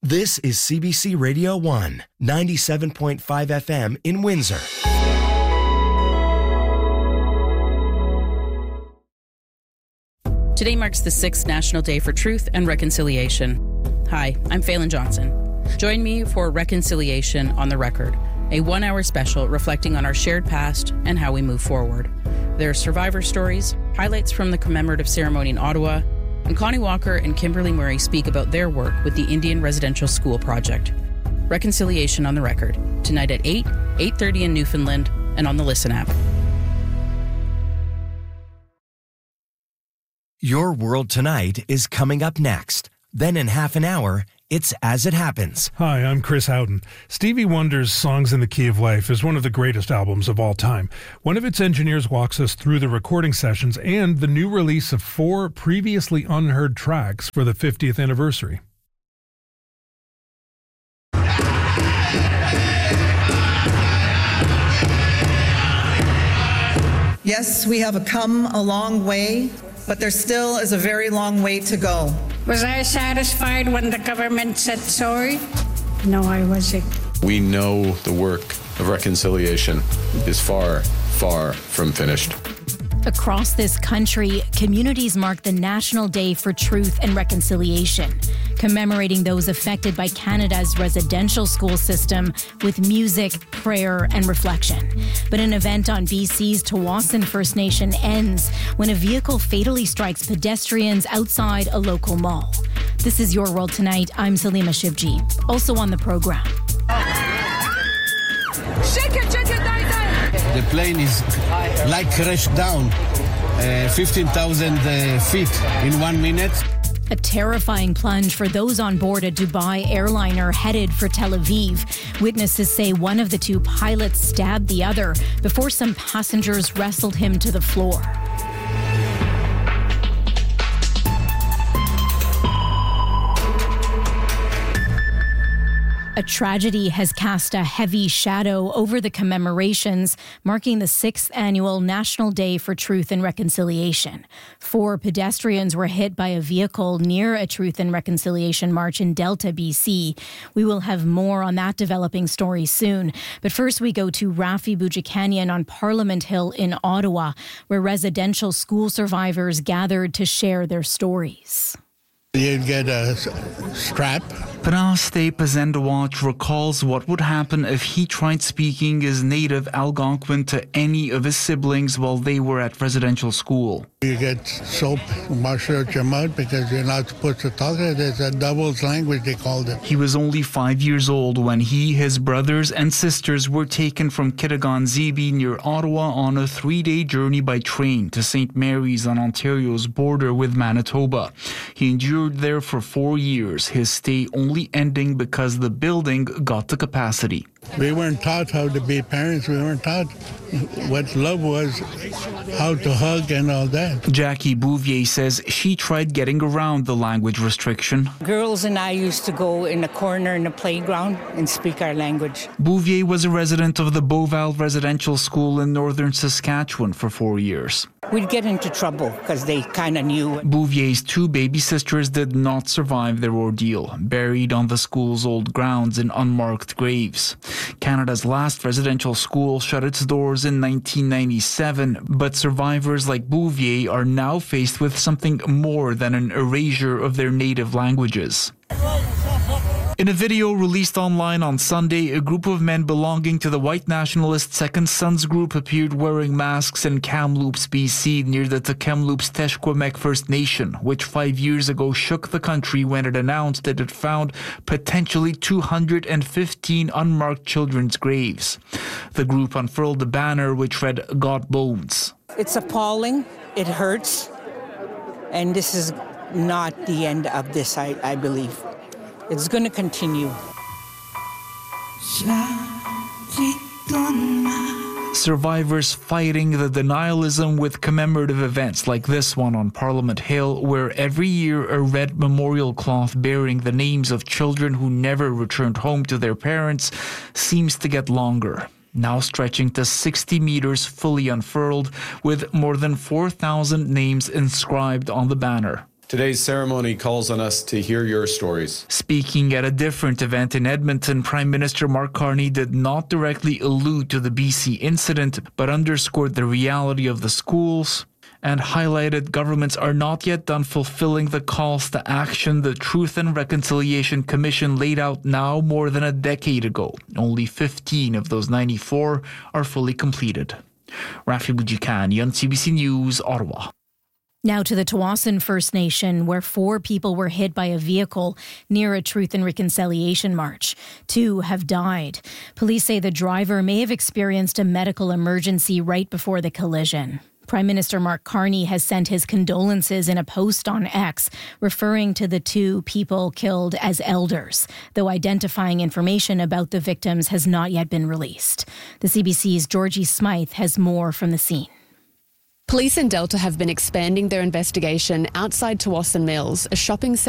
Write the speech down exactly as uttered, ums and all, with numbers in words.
This is C B C Radio one, ninety-seven point five F M in Windsor. Today marks the sixth National Day for Truth and Reconciliation. Hi, I'm Phelan Johnson. Join me for Reconciliation on the Record, a one-hour special reflecting on our shared past and how we move forward. There are survivor stories, highlights from the commemorative ceremony in Ottawa, and Connie Walker and Kimberly Murray speak about their work with the Indian Residential School Project. Reconciliation on the Record, tonight at eight, eight thirty in Newfoundland, and on the Listen app. Your World Tonight is coming up next. Then in half an hour, it's As It Happens. Hi, I'm Chris Howden. Stevie Wonder's Songs in the Key of Life is one of the greatest albums of all time. One of its engineers walks us through the recording sessions and the new release of four previously unheard tracks for the fiftieth anniversary. Yes, we have come a long way, but there still is a very long way to go. Was I satisfied when the government said sorry? No, I wasn't. We know the work of reconciliation is far, far from finished. Across this country, communities mark the National Day for Truth and Reconciliation, commemorating those affected by Canada's residential school system with music, prayer, and reflection. But an event on B C's Tsawwassen First Nation ends when a vehicle fatally strikes pedestrians outside a local mall. This is Your World Tonight. I'm Salima Shivji. Also on the program. Shake it, shake it, die, die. The plane is like crashed down uh, fifteen thousand uh, feet in one minute. A terrifying plunge for those on board a Dubai airliner headed for Tel Aviv. Witnesses say one of the two pilots stabbed the other before some passengers wrestled him to the floor. A tragedy has cast a heavy shadow over the commemorations marking the sixth annual National Day for Truth and Reconciliation. Four pedestrians were hit by a vehicle near a Truth and Reconciliation march in Delta, B C. We will have more on that developing story soon. But first we go to Rafi Boudjikanian on Parliament Hill in Ottawa, where residential school survivors gathered to share their stories. You'd get a strap. Praste Pazendawat recalls what would happen if he tried speaking his native Algonquin to any of his siblings while they were at residential school. You get soap washed out your mouth because you're not supposed to talk it. It's a devil's language, they called it. He was only five years old when he, his brothers and sisters were taken from Kitigan-Zibi near Ottawa on a three-day journey by train to Saint Mary's on Ontario's border with Manitoba. He endured there for four years, his stay only ending because the building got to capacity. We weren't taught how to be parents. We weren't taught what love was, how to hug and all that. Jackie Bouvier says she tried getting around the language restriction. Girls and I used to go in a corner in the playground and speak our language. Bouvier was a resident of the Beauval Residential School in northern Saskatchewan for four years. We'd get into trouble because they kind of knew. Bouvier's two baby sisters did not survive their ordeal, buried on the school's old grounds in unmarked graves. Canada's last residential school shut its doors in nineteen ninety-seven, but survivors like Bouvier are now faced with something more than an erasure of their native languages. In a video released online on Sunday, a group of men belonging to the white nationalist Second Sons group appeared wearing masks in Kamloops, B C, near the Tk'emlúps Teshkwemek First Nation, which five years ago shook the country when it announced that it found potentially two hundred fifteen unmarked children's graves. The group unfurled a banner which read, "God Bones." It's appalling. It hurts. And this is not the end of this, I, I believe. It's going to continue. Survivors fighting the denialism with commemorative events like this one on Parliament Hill, where every year a red memorial cloth bearing the names of children who never returned home to their parents seems to get longer, now stretching to sixty meters fully unfurled with more than four thousand names inscribed on the banner. Today's ceremony calls on us to hear your stories. Speaking at a different event in Edmonton, Prime Minister Mark Carney did not directly allude to the B C incident, but underscored the reality of the schools and highlighted governments are not yet done fulfilling the calls to action the Truth and Reconciliation Commission laid out now more than a decade ago. Only fifteen of those ninety-four are fully completed. Rafi Boudjikani on C B C News, Ottawa. Now to the Tsawwassen First Nation, where four people were hit by a vehicle near a Truth and Reconciliation march. Two have died. Police say the driver may have experienced a medical emergency right before the collision. Prime Minister Mark Carney has sent his condolences in a post on X, referring to the two people killed as elders, though identifying information about the victims has not yet been released. The C B C's Georgie Smythe has more from the scene. Police in Delta have been expanding their investigation outside Tsawwassen Mills, a shopping centre